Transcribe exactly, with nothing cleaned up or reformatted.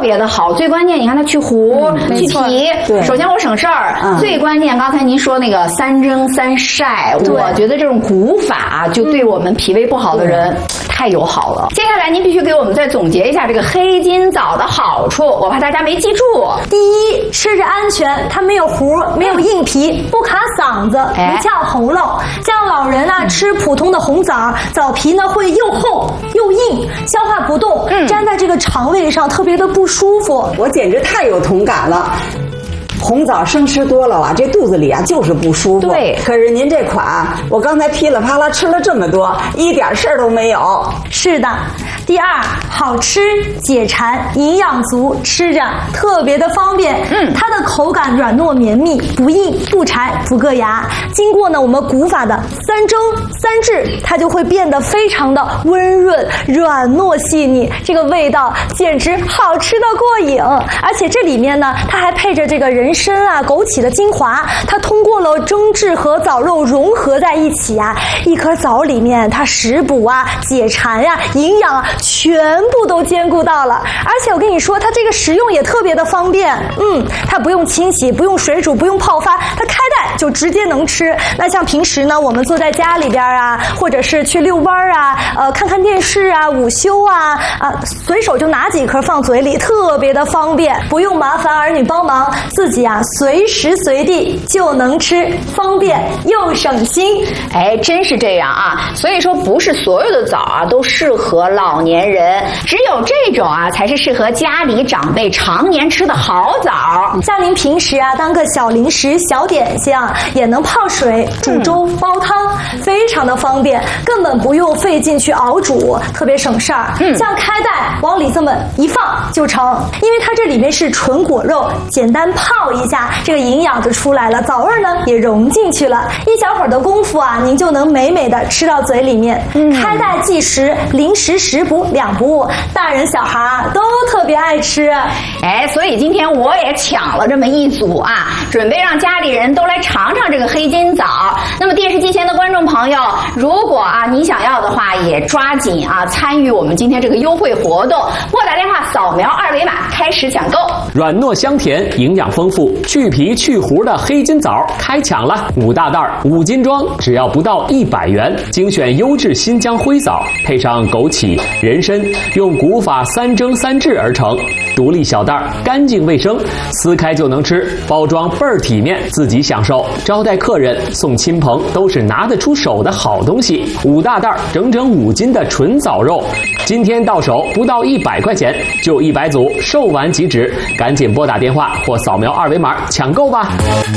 别的好。最关键，你看它去核、嗯、去皮，首先我省事儿、嗯。最关键，刚才您说那个三蒸三晒，我觉得这种古法就对我们脾胃不好的人太友好了。接下来您必须给我们再总结一下这个黑金枣的好处，我怕大家没记住。 第一，吃着安全，它没有核，没有硬皮，不卡嗓子，不呛喉咙。像老人啊、嗯、吃普通的红枣，枣皮呢会又厚又硬，消化不动，嗯、粘在这个肠胃上特别的不舒服。 我简直太有同感了。红枣生吃多了啊，这肚子里啊就是不舒服。 对， 可是您这款，我刚才噼里啪啦吃了这么多，一点事儿都没有。 是的。第二，好吃解馋，营养足，吃着特别的方便。嗯，它的口感软糯绵密，不硬不柴不硌牙。经过呢我们古法的三蒸三制，它就会变得非常的温润、软糯细腻，这个味道简直好吃的过瘾。而且这里面呢，它还配着这个人参啊、枸杞的精华，它通过了蒸制和枣肉融合在一起啊，一颗枣里面它食补啊、解馋呀、啊、营养啊。全部都兼顾到了，而且我跟你说，它这个食用也特别的方便。嗯，它不用清洗，不用水煮，不用泡发，它开袋就直接能吃。那像平时呢，我们坐在家里边啊，或者是去遛弯啊，呃，看看电视啊，午休啊，啊，随手就拿几颗放嘴里，特别的方便，不用麻烦儿女帮忙，自己啊随时随地就能吃，方便又省心。 哎，真是这样啊！所以说，不是所有的枣啊都适合老年人，只有这种啊才是适合家里长辈常年吃的好枣。 像您平时啊当个小零食、小点心啊，也能泡水、煮粥、煲汤，非常的方便，根本不用费劲去熬煮，特别省事儿。嗯，像开袋往里这么一放就成，因为它这里面是纯果肉，简单泡一下，这个营养就出来了，枣味呢也融进去了，一小会儿的功夫啊，您就能美美的吃到嘴里面。嗯，开袋即食，零食食补两不误，大人小孩啊都特别爱吃。 哎，所以今天我也抢了这么一组啊，准备让家里人都来尝尝这个黑金枣。那么电视机前的观众朋友，如果啊你想要的话，也抓紧啊参与我们今天这个优惠活动，拨打电话扫描二维码开始抢购。 软糯香甜，营养丰富，去皮去核的黑金枣开抢了，五大袋五斤装，只要不到一百元，精选优质新疆灰枣，配上枸杞、人参，用古法三蒸三制而成，独立小袋，干净卫生，撕开就能吃，包装倍儿体面，自己享受，招待客人、送亲朋都是拿得出手的好东西。五大袋，整整五斤的纯枣肉，今天到手不到一百块钱，就一百组，售完即止，赶紧拨打电话或扫描二维码抢购吧。